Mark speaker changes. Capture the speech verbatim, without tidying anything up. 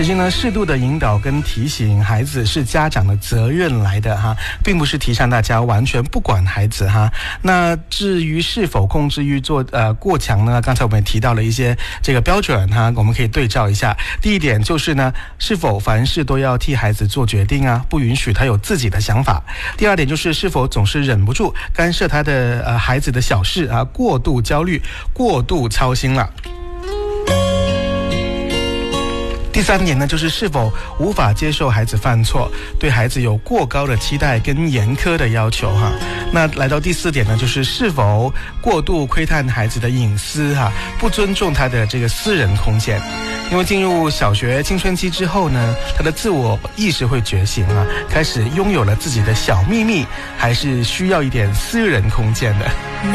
Speaker 1: 其实呢，适度的引导跟提醒孩子是家长的责任来的哈，并不是提倡大家完全不管孩子哈。那至于是否控制欲做呃过强呢？刚才我们也提到了一些这个标准哈，我们可以对照一下。第一点就是呢，是否凡事都要替孩子做决定啊，不允许他有自己的想法。第二点就是是否总是忍不住干涉他的呃孩子的小事啊，过度焦虑、过度操心了。第三点呢，就是是否无法接受孩子犯错，对孩子有过高的期待跟严苛的要求哈。那来到第四点呢，就是是否过度窥探孩子的隐私哈，不尊重他的这个私人空间。因为进入小学青春期之后呢，他的自我意识会觉醒啊，开始拥有了自己的小秘密，还是需要一点私人空间的。